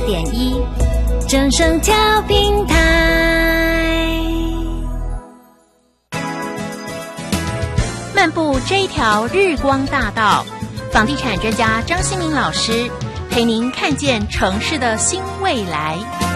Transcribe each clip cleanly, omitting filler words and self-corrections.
104.1正声调频台。漫步这一条日光大道，房地产专家张新民老师陪您看见城市的新未来。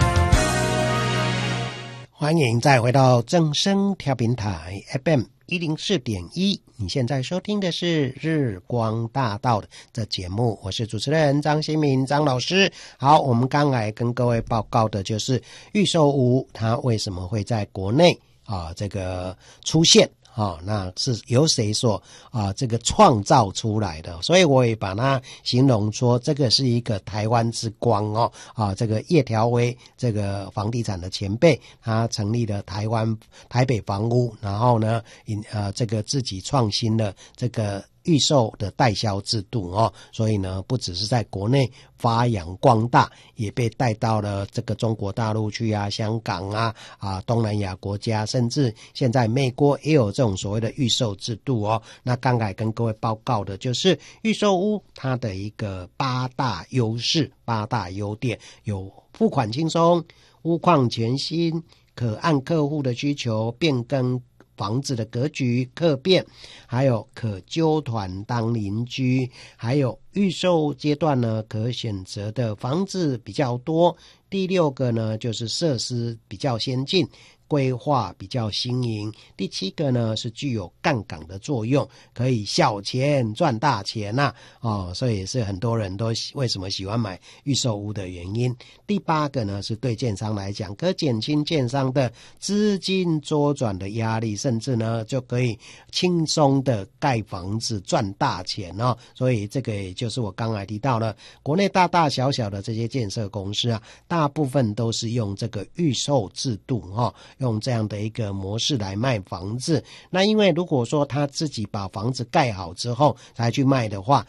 欢迎再回到正声调频台 FM104.1，你现在收听的是日光大道的节目，我是主持人张新民张老师。好，我们刚才跟各位报告的就是预售屋它为什么会在国内这个出现那是由谁所这个创造出来的，所以我也把它形容说这个是一个台湾之光这个叶条威这个房地产的前辈，他成立了台北房屋，然后呢这个自己创新了这个预售的代销制度所以呢不只是在国内发扬光大，也被带到了这个中国大陆去香港东南亚国家，甚至现在美国也有这种所谓的预售制度那刚才跟各位报告的就是预售屋它的一个8大优势8大优点，有付款轻松，屋况全新，可按客户的需求变更房子的格局客变，还有可揪团当邻居，还有预售阶段呢可选择的房子比较多。第6个呢就是设施比较先进，规划比较新颖。第7个呢是具有杠杆的作用，可以小钱赚大钱所以是很多人都为什么喜欢买预售屋的原因。第8个呢是对建商来讲，可减轻建商的资金周转的压力，甚至呢就可以轻松的盖房子赚大钱所以这个也就是我刚才提到了国内大大小小的这些建设公司大部分都是用这个预售制度用这样的一个模式来卖房子。那因为如果说他自己把房子盖好之后才去卖的话，